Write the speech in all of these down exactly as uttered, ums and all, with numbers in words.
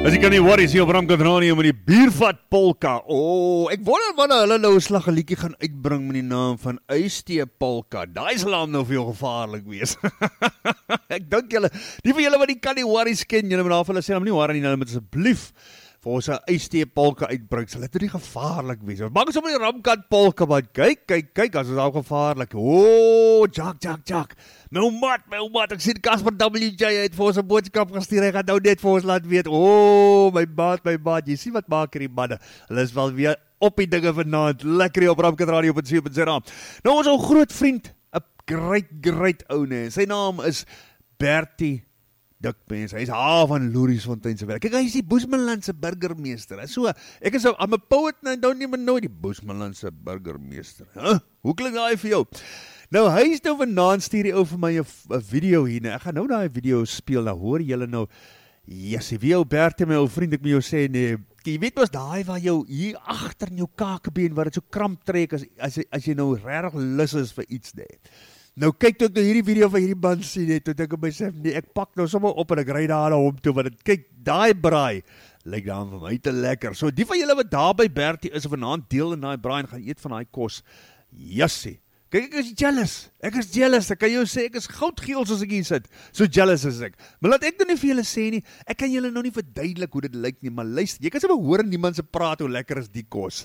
As ek kan nie worries hier op Ramkat Radio met die biervat polka. O, oh, ek wonder wanneer hulle nou 'n slag 'n liedjie gaan uitbring met die naam van Ystee Polka. Daai sal hom nou vir jou gevaarlik wees. Ek dink julle, die van julle wat die kan nie worries ken, julle moet daar vir hulle sê, hom nie worry nie, hulle moet asseblief vir ons 'n Ystee Polka uitbring. Sal dit nie gevaarlik wees? Maak ons op die Ramkat Polka, maar kyk, kyk, kyk, as dit al gevaarlik. O, oh, jak, jak, jak. My maat, my maat, ek sien Casper W J het vir ons 'n boodskap gestuur, hy gaan nou net vir ons laat weet, o, oh, my maat, my maat, jy sien wat maak hierdie manne, hulle is wel weer op die dinge vanaand, lekker hier op Ramkat Radio op C punt Z A. Nou ons ou groot vriend, 'n great, great ou ne, sy naam is Bertie Dikmens, hy is haar van Loeriesfontein se werk. Kyk, hy is die Boesmanland se burgemeester, so, ek is, I'm a poet, and I don't even know die Boesmanland se burgemeester, huh? Hoe klink daai vir jou? Nou, hy is nou vanaand stuur die ou vir my 'n video hier, nou, ek gaan nou daai video speel, nou hoor julle nou, yes, wie jou Bertie, my ou vriend, ek moet jou sê, nee, jy weet was daai waar jou hier agter in jou kakebeen, waar dit so kramp trek, as, as, as jy nou regtig lus is vir iets, nee. Nou kyk toe ek nou hierdie video van hierdie man sien, nee, toe ek myself, nee, ek pak nou sommer op en ek ry daar na hom toe, want het, kyk, daai braai, lyk daar vir my te lekker, so die van julle wat daar by Bertie is, vanaand deel in daai braai en gaan eet van daai kos, jassie. Kijk, ek is jealous, ek is jealous, ek kan jou sê, ek is goudgeel soos ek hier sit, so jealous is ek. Maar laat ek nou nie vir julle sê nie, ek kan julle nou nie verduidelik hoe dit lyk nie, maar luister, jy kan sê maar hoor in die man se praat hoe lekker is die kos.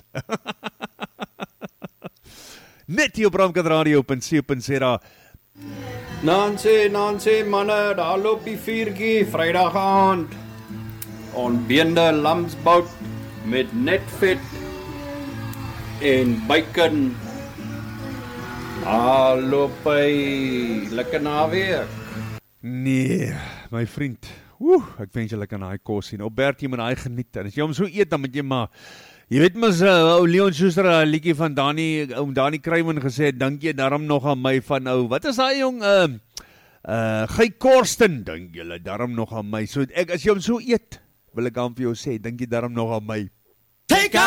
Net hier op Ramkat Radio op C punt Z A. Nancy, Nancy, manne, daar loop die viertjie, Vrydag aand. Ontbeende lamsbout met net vet en bacon. Hallo by, lekker naweek. Nee, my vriend, woe, ek wens jy lekker na die kos sien, op Bertie moet hy geniet, en as jy hom so eet, dan moet jy maar, jy weet mys, uh, ou Leon Schuster, uh, liedjie van Dani, oom Dani Kruiman gesê, dink jy daarom nog aan my van ou, wat is hy jong, uh, uh, Guy Korsten, dink jy daarom nog aan my, so ek, as jy hom so eet, wil ek aan vir jou sê, dink jy daarom nog aan my. Take